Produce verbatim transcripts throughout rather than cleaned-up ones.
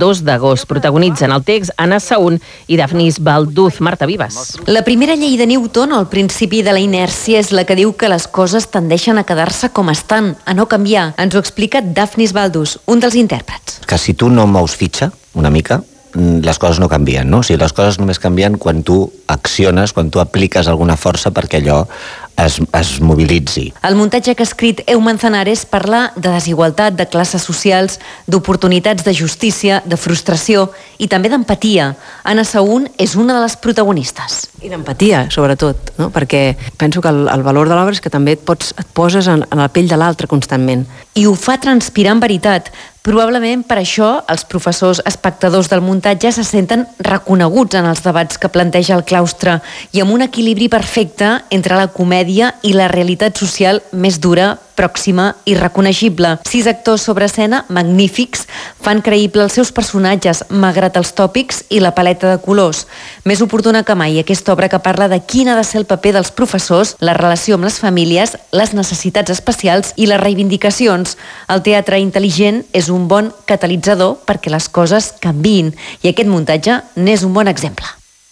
dos d'agost. Protagonitzen el text Anna Saún i Dafnis Balduz. Marta Vives. La primera llei de Newton, el principi de la inèrcia, és la que diu que les coses tendeixen a quedar-se com estan, a no canviar. Ens ho explica Dafnis Balduz, un dels intèrprets. Que si tu no mous fitxa, una mica, les coses no canvien, no? O sigui, les coses només canvien quan tu acciones, quan tu apliques alguna força perquè allò es, es mobilitzi. El muntatge que ha escrit Eu Manzanares parla de desigualtat, de classes socials, d'oportunitats, de justícia, de frustració i també d'empatia. Anna Saún és una de les protagonistes. I d'empatia, sobretot, no? Perquè penso que el, el valor de l'obra és que també et, pots, et poses en, en la pell de l'altre constantment. I ho fa transpirar en veritat. Probablement per això els professors espectadors del muntatge se senten reconeguts en els debats que planteja el claustre i amb un equilibri perfecte entre la comèdia i la realitat social més dura, pròxima i reconeixible. Sis actors sobre escena magnífics fan creïble els seus personatges, malgrat els tòpics i la paleta de colors. Més oportuna que mai aquesta obra que parla de quin ha de ser el paper dels professors, la relació amb les famílies, les necessitats especials i les reivindicacions. El teatre intel·ligent és un bon catalitzador perquè les coses canviïn i aquest muntatge n'és un bon exemple.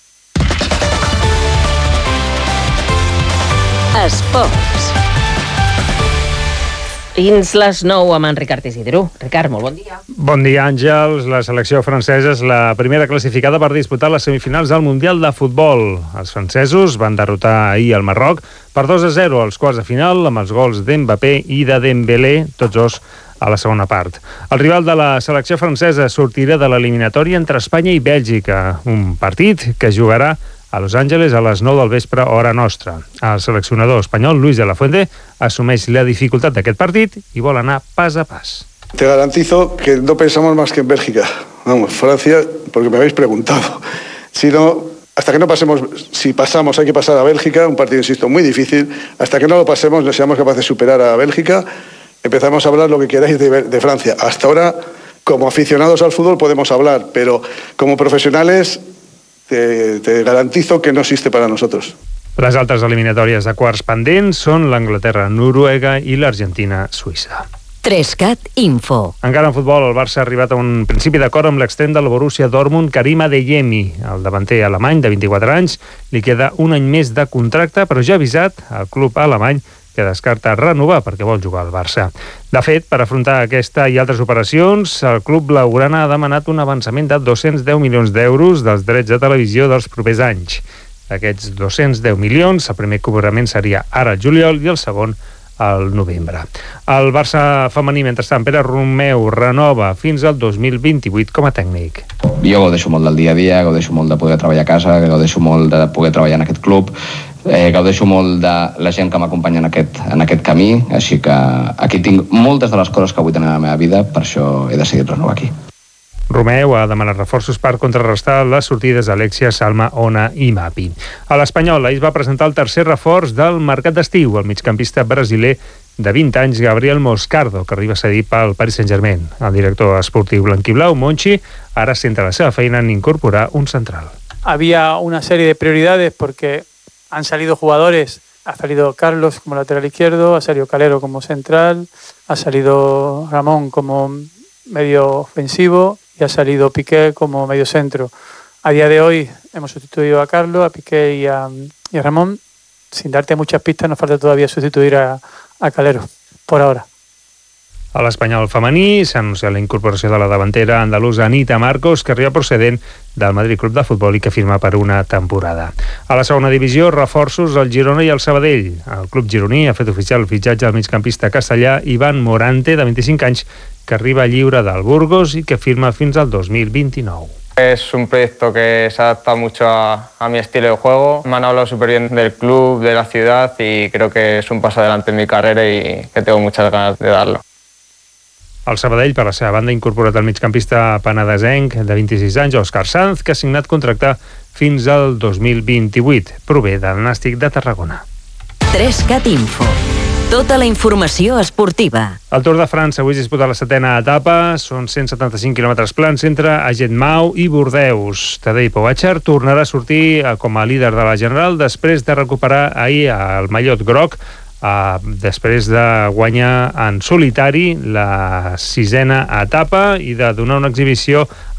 Esports. Fins les nou amb en Ricard Isidro. Ricard, molt bon dia. Bon dia, Àngels. La selecció francesa és la primera classificada per disputar les semifinals del Mundial de Futbol. Els francesos van derrotar ahir el Marroc per dos a zero als quarts de final amb els gols d'Mbappé i de Dembélé, tots dos a la segona part. El rival de la selecció francesa sortirà de l'eliminatòria entre Espanya i Bèlgica, un partit que jugarà a Los Angeles a les nou del vespre, hora nostra. El seleccionador espanyol, Luis de la Fuente, assumeix la dificultat d'aquest partit i vol anar pas a pas. Te garantizo que no pensamos más que en Bélgica. Vamos, Francia, porque me habéis preguntado. Si no, hasta que no pasemos, si pasamos hay que pasar a Bélgica, un partido, insisto, muy difícil. Hasta que no lo pasemos, no seamos capaces de superar a Bélgica, empezamos a hablar lo que queráis de, de Francia. Hasta ahora, como aficionados al fútbol podemos hablar, pero como profesionales te, te garantizo que no existe para nosotros. Les altres eliminatòries de quarts pendents són l'Anglaterra-Noruega i l'Argentina-Suïssa. Trescat Info. Encara en futbol, el Barça ha arribat a un principi d'acord amb l'extrem del Borussia Dortmund, Karim Adeyemi. El davanter alemany de vint-i-quatre anys li queda un any més de contracte, però ja ha avisat al club alemany que descarta renovar perquè vol jugar al Barça. De fet, per afrontar aquesta i altres operacions, el club blaugrana ha demanat un avançament de dos-cents deu milions d'euros dels drets de televisió dels propers anys. D'aquests dos-cents deu milions, el primer cobrament seria ara al juliol i el segon al novembre. El Barça femení, mentrestant, Pere Romeu renova fins al dos mil vint-i-vuit com a tècnic. Jo gaudeixo molt del dia a dia, gaudeixo molt de poder treballar a casa, gaudeixo molt de poder treballar en aquest club, eh, gaudeixo molt de la gent que m'acompanya en aquest, en aquest camí, així que aquí tinc moltes de les coses que vull tenir a la meva vida, per això he decidit renovar aquí. Romeu ha demanat reforços per contrarrestar les sortides d'Alexia, Salma, Ona i Mapi. A l'Espanyol, ahir es va presentar el tercer reforç del mercat d'estiu, el migcampista brasiler de vint anys, Gabriel Moscardo, que arriba a cedir pel Paris Saint-Germain. El director esportiu blanquiblau, Monchi, ara centra la seva feina en incorporar un central. Había una serie de prioridades porque han salido jugadores, ha salido Carlos como lateral izquierdo, ha salido Calero como central, ha salido Ramón como medio ofensivo y ha salido Piqué como medio centro. A día de hoy hemos sustituido a Carlos, a Piqué y a, y a Ramón. Sin darte muchas pistas, nos falta todavía sustituir a, a Calero, por ahora. A l'Espanyol femení s'ha anunciat la incorporació de la davantera andalusa Anita Marcos, que arriba procedent del Madrid Club de Futbol i que firma per una temporada. A la segona divisió, reforços al Girona i al Sabadell. El club gironí ha fet oficial el fitxatge al migcampista castellà Ivan Morante, de vint-i-cinc anys, que arriba lliure del Burgos i que firma fins al dos mil vint-i-nou. Es un proyecto que se adapta mucho a, a mi estilo de juego. Me han hablado súper bien del club, de la ciudad y creo que es un paso adelante en mi carrera y que tengo muchas ganas de darlo. El Sabadell, per la seva banda, ha incorporat el migcampista penedesenc de vint-i-sis anys, Òscar Sanz, que ha signat contracte fins al dos mil vint-i-vuit. Prové del Nàstic de Tarragona. Trescat Info. Tota la informació esportiva. El Tour de França avui es disputa la setena etapa. Són cent setanta-cinc quilòmetres plans entre Agenmau i Bordeus. Tadej Pogačar tornarà a sortir com a líder de la general després de recuperar ahir el mallot groc, Uh, després de guanyar en solitari la sisena etapa i de donar una exhibició